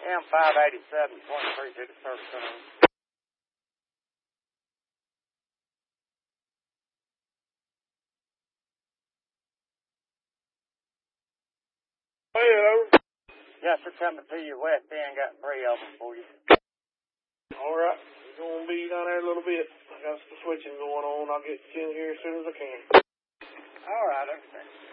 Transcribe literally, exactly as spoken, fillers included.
M five eighty-seven, twenty-three to the service center. Hello. Yes, they're coming to you west end. Got three of them for you. All right. We're going to be down there a little bit. I got some switching going on. I'll get you in here as soon as I can. All right, okay.